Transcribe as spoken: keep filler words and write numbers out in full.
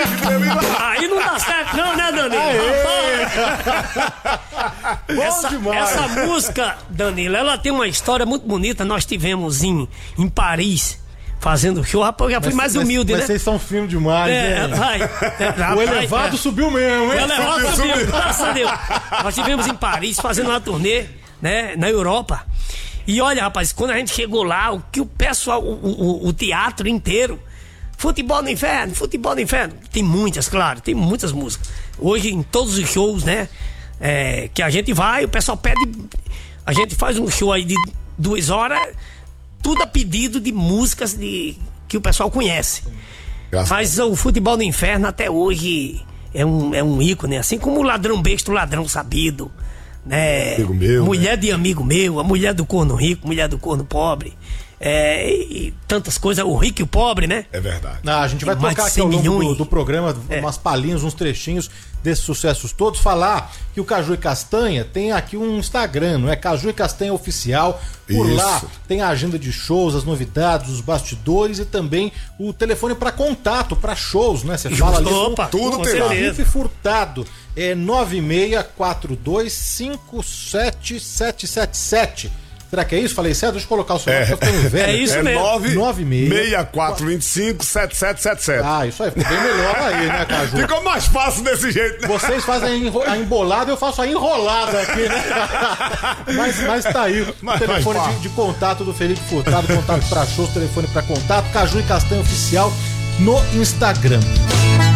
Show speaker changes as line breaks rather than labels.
Aí não dá certo não, né, Danilo?
Bom
Essa,
demais.
essa música, Danilo, ela tem uma história muito bonita. Nós tivemos em, em Paris fazendo show. Rapaz, eu já fui mais
mas,
humilde,
mas
né?
vocês são firmes demais,
É,
né?
vai. É, rapaz,
O elevado
é.
subiu mesmo, hein?
O elevado
Subiu,
subiu, graças a Deus. Nós tivemos em Paris fazendo uma turnê, né, na Europa. E olha, rapaz, quando a gente chegou lá, o que o pessoal, o, o, o teatro inteiro, Futebol no Inferno, Futebol no Inferno. Tem muitas, claro, tem muitas músicas. Hoje, em todos os shows, né, é, que a gente vai, o pessoal pede. A gente faz um show aí de duas horas, tudo a pedido de músicas de, que o pessoal conhece.
Graças
Mas o Futebol no Inferno até hoje é um, é um ícone, assim como o Ladrão Besta, o Ladrão Sabido, né?
Amigo meu,
mulher
né?
de amigo meu, a mulher do corno rico, mulher do corno pobre, é, e, e tantas coisas, o rico e o pobre, né?
É verdade.
Ah, a gente vai
Mais
tocar
de
aqui ao
cem
longo do,
milhões.
do programa
É.
umas palhinhas, uns trechinhos desses sucessos todos. Falar que o Caju e Castanha tem aqui um Instagram, não é? Caju e Castanha Oficial. Por
Isso.
lá tem a agenda de shows, as novidades, os bastidores e também o telefone para contato, para shows, né? Você fala ali
Opa,
com,
tudo
com
tem lá.
Felipe Furtado. É nove seis quatro dois cinco sete sete sete sete. Será que é isso? Falei certo? Deixa eu colocar o seu nome,
É.
tô ficando velho.
É isso
É
mesmo.
nove
nove seis
seis quatro dois cinco sete sete sete sete.
Ah, isso aí, ficou bem melhor aí, né, Caju?
Ficou mais fácil desse jeito, né?
Vocês fazem a, enro- a embolada, eu faço a enrolada aqui, né? mas, mas tá aí o
Mas
telefone
faz
de, de contato do Felipe Furtado, contato pra shows, telefone pra contato, Caju e Castanha Oficial no Instagram.